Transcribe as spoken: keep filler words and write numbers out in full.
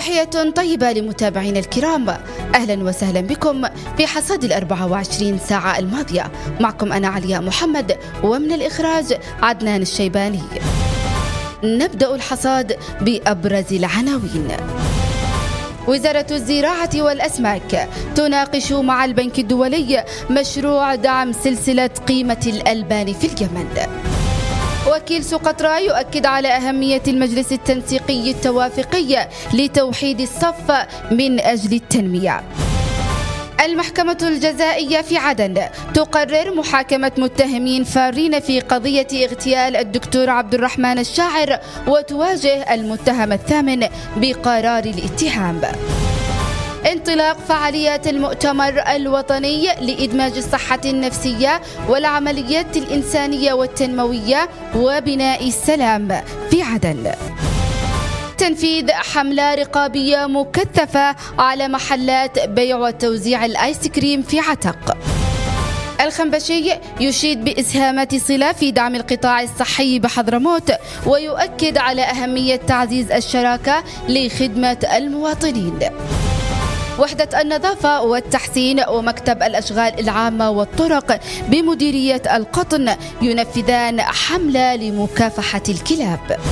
تحية طيبة لمتابعينا الكرام، أهلا وسهلا بكم في حصاد الأربعة وعشرين ساعة الماضية. معكم أنا علياء محمد، ومن الإخراج عدنان الشيباني. نبدأ الحصاد بأبرز العناوين. وزارة الزراعة والأسماك تناقش مع البنك الدولي مشروع دعم سلسلة قيمة الألبان في اليمن. وكيل سقطرى يؤكد على أهمية المجلس التنسيقي التوافقي لتوحيد الصف من أجل التنمية. المحكمة الجزائية في عدن تقرر محاكمة متهمين فارين في قضية اغتيال الدكتور عبد الرحمن الشاعر، وتواجه المتهم الثامن بقرار الاتهام. انطلاق فعاليات المؤتمر الوطني لإدماج الصحة النفسية والعمليات الإنسانية والتنموية وبناء السلام في عدن. تنفيذ حملة رقابية مكثفة على محلات بيع وتوزيع الآيس كريم في عتق. الخنبشي يشيد بإسهامات صلة في دعم القطاع الصحي بحضرموت، ويؤكد على أهمية تعزيز الشراكة لخدمة المواطنين. وحدة النظافة والتحسين ومكتب الأشغال العامة والطرق بمديرية القطن ينفذان حملة لمكافحة الكلاب.